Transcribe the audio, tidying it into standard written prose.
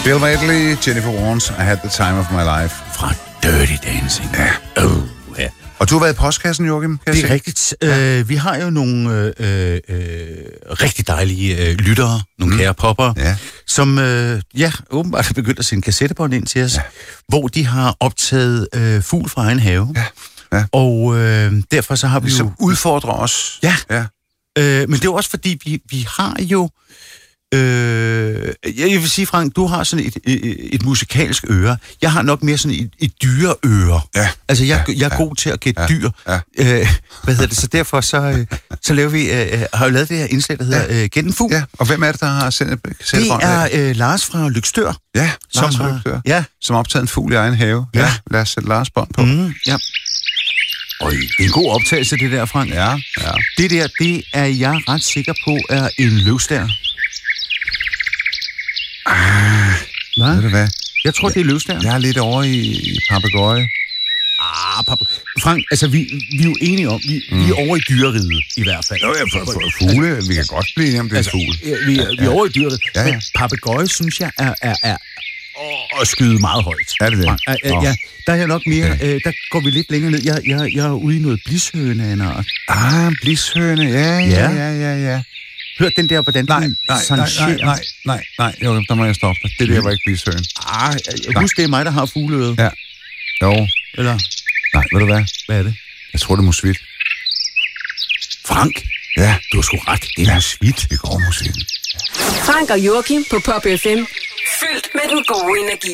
Bill Medley, Jennifer Warnes, I Had the Time of My Life. Fra Dirty Dancing. Ja. Ja. Og du har været i postkassen, Joachim, kan Det er rigtigt. Ja. Vi har jo nogle rigtig dejlige lyttere, nogle kære popper, som åbenbart har begyndt at sende kassettebånd ind til os, hvor de har optaget fugl fra egen have. Ja. Ja. Og derfor så har vi som jo... udfordrer os. Ja. Ja. Men det er jo også fordi, vi har jo... jeg vil sige, Frank, du har sådan et musikalsk øre. Jeg har nok mere sådan et dyreøre. Ja. Altså, jeg er god til at gætte dyr. Ja. Hvad hedder det? Så derfor så laver vi... har jo lavet det her indslag, der hedder Gæt en fugl. Ja, og hvem er det, der har sendt kassettebånd? Det er Lars fra Lykstør. Ja, Lars fra Lykstør. Ja. Som har optaget en fugl i egen have. Ja. Lad os sætte Lars bånd på. Ja. Øj, det er en god optagelse, det der, Frank. Ja. Det der, det er jeg ret sikker på, er en løvstær. Ved du hvad? Jeg tror, det er løvstær. Jeg er lidt over i papegøje. Frank, altså vi er jo enige om, vi er over i dyreriget i hvert fald. Jo, for fugle, vi kan godt blive enige om det er fugl. Vi er over i dyreriget, men papegøje, synes jeg, er at skyde meget højt. Er det det? Ja, der er jeg nok mere, der går vi lidt længere ned. Jeg er ude i noget blishøne af en art. Blishøne, ja. Hør den der, hvordan den changerer. Nej, jo, der må jeg stoppe dig. Det der var ikke blishøne. Husk, det er mig, der har fugleøret. Ja. Jo. Eller? Nej, ved du hvad? Hvad er det? Jeg tror, det er musvit. Frank? Ja. Du har sgu ret, det er musvit. Det går musvit. Frank og Joachim på Pop FM. Fyldt med den gode energi.